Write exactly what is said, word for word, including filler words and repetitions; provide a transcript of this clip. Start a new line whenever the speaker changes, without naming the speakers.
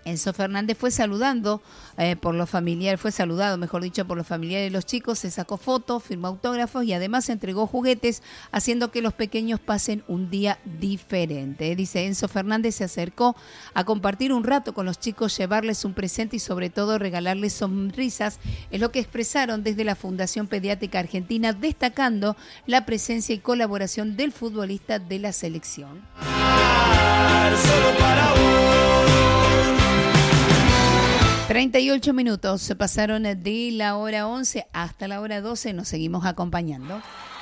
Enzo Fernández fue saludando eh, por los familiares, fue saludado, mejor dicho, por los familiares de los chicos, se sacó fotos, firmó autógrafos y además entregó juguetes, haciendo que los pequeños pasen un día diferente. Dice, Enzo Fernández se acercó a compartir un rato con los chicos, llevarles un presente y sobre todo regalarles sonrisas, es lo que expresaron desde la Fundación Pediátrica Argentina, destacando la presencia y colaboración del futbolista de la selección.
Solo para vos.
treinta y ocho minutos se pasaron de la hora once hasta la hora doce, nos seguimos acompañando.